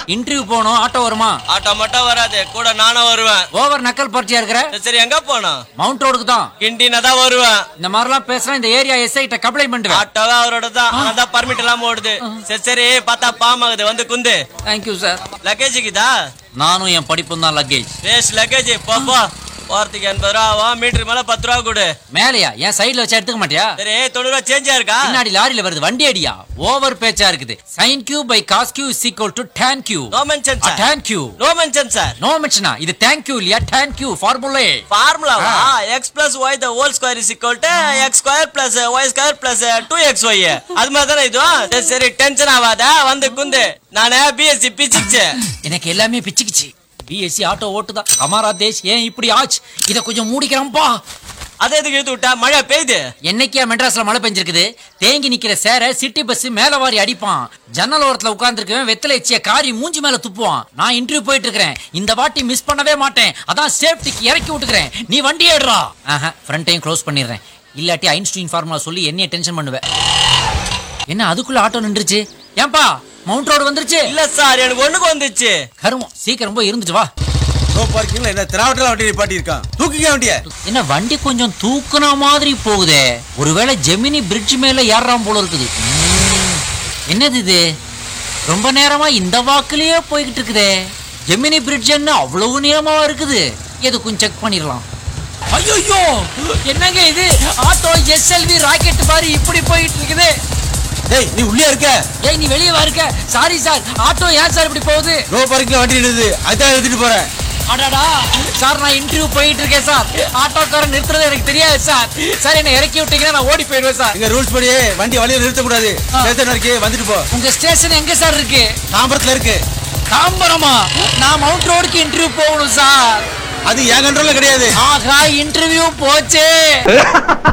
Interview போகணும். Auto வருமா? Auto மட்டும் வராது, கூட நானும் வருவேன். ஓவர் நக்கல் பார்ட்டியா இருக்கிற? சரி எங்க போனோம்? மவுண்ட் ரோடுக்கு தான். கிண்டினா தான் வருவேன். இந்த மாதிரிலாம் பேசுனா இந்த ஏரியா எஸ்ஐ கிட்ட கம்ப்ளைண்ட் பண்ணுவேன். ஆட்டோவே அவரோட தான், அதான் பர்மிட் எல்லாம் ஓடுது. சரி பார்த்தா பாமாகுது, வந்து குந்து. Thank you sir. லக்கேஜுக்குதா? நானும் என் படிப்பும் தான் லக்கேஜ். Waste luggage. போ போறதுக்கு 80 ரூபா ஆகும், மீட்டர் மேல 10 ரூபா கொடு. மேலையா? என் சைடுல வச்சு எடுத்துக்க மாட்டியா? சரி 90 ரூபா சேஞ்சா இருக்கா? பின்னாடி லாரியில வருது, வண்டி அடியா. ஓவர் பேச்சா இருக்குது. sin q by cos q is equal to tan q. No mention sir. tan q. No mention sir. No மென்ஷனா? இது thank you இல்லையா? tan q formula. ஃபார்முலாவா? x plus y the whole square is equal to x square plus y square plus 2xy. அது மாதிரி தானே இது? சரி tension ஆகாத, வந்து குந்து. நானே பிஎஸ்சி பிச்சிச்சு. எனக்கு எல்லாமே பிச்சுக்கிச்சு. BSc auto ஓட்டுதா. ஹமாரா தேஷ் ஏன் இப்படி ஆச்சு? இத கொஞ்சம் மூடிக்கிறோம்பா. அதே எதுக்கு இழுத்து விட்டா? மழை பெய்யுது. என்னைக்கே மெட்ராஸ்ல மழை பெஞ்சிருக்குது. தேங்கி நிக்கிற சேர சிட்டி பஸ் மேல வாரி அடிப்பான். ஜன்னல் ஓரத்துல உட்கார்ந்துருக்கவன் வெத்தலை எச்சிய காரி மூஞ்சி மேல துப்புவான். நான் இன்டர்வியூ போயிட்டு இருக்கிறேன். இந்த வாட்டி மிஸ் பண்ணவே மாட்டேன். அதான் சேஃப்டிக்கு இறக்கி விட்டுக்கிறேன். நீ வண்டி ஏடுறா. ஃப்ரண்ட்டையும் க்ளோஸ் பண்ணிடுறேன். இல்லாட்டி ஐன்ஸ்டீன் ஃபார்முலா சொல்லி என்னைய டென்ஷன் பண்ணுவேன். என்ன அதுக்குள்ள ஆட்டோ நின்றுச்சு? ஏன்பா மவுண்ட் ரோடு வந்துருச்சு? இல்ல சார், எனக்கு ஒண்ணுக்கு வந்துச்சு. கருமம், சீக்கிரம் போய் இருந்துச்சு வா. பார்க்கிங்ல என்ன திராவட்டல வண்டி நிப்பாட்டி இருக்கான். தூக்கிக்க வண்டிய. என்ன வண்டி கொஞ்சம் தூக்குன மாதிரி போகுதே. ஒருவேளை ஜெமினி பிரிட்ஜ் மேல ஏறாம் போல இருக்குது. என்னது இது? ரொம்ப நேரமா இந்த வாக்குலயே போய்கிட்டு இருக்குதே. ஜெமினி பிரிட்ஜ் என்ன அவ்வளவு நீளமா இருக்குது? எதுக்கும் செக் பண்ணிடலாம். ஐயோ என்னங்க இது? ஆட்டோ எஸ்எல்வி ராக்கெட் மாதிரி இப்படி போயிட்டு இருக்குது. டேய் நீ உள்ளே இருக்க? ஏய் நீ வெளியே வா இருக்க. சாரி சார், ஆட்டோ ஏன் சார் இப்படி போகுது? நோ பார்க்கிங்ல வண்டி நிறுத்து, அதான் எடுத்துட்டு போறேன். அடடா சார், நான் இன்டர்வியூ போயிட்டு இருக்கேன் சார். ஆட்டோக்காரன் நிறுத்துறது எனக்கு தெரியாது சார். சார் என்ன இறக்கி விட்டீங்கன்னா நான் ஓடி போயிடுவேன் சார். இங்க ரூல்ஸ் படி வண்டி வழியில நிறுத்த கூடாது. ஸ்டேஷன் இருக்கு, வந்துட்டு போ. உங்க ஸ்டேஷன் எங்க சார் இருக்கு? தாம்பரத்துல இருக்கு. தாம்பரமா? நான் மவுண்ட் ரோடுக்கு இன்டர்வியூ போகணும் சார். அது என் கண்ட்ரோல்ல கிடையாது. ஆகா, இன்டர்வியூ போச்சே.